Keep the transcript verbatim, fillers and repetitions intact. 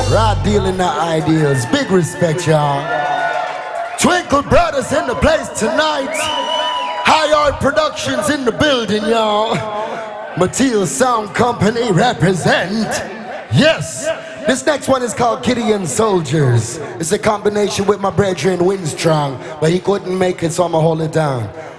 Rod dealing the ideals. Big respect, y'all. Twinkle Brothers in the place tonight. High Art Productions in the building, y'all. Mateel Sound Company represent. Yes. This next one is called Gideon Soldiers. It's a combination with my brethren Winstrong, but he couldn't make it, so I'ma hold it down.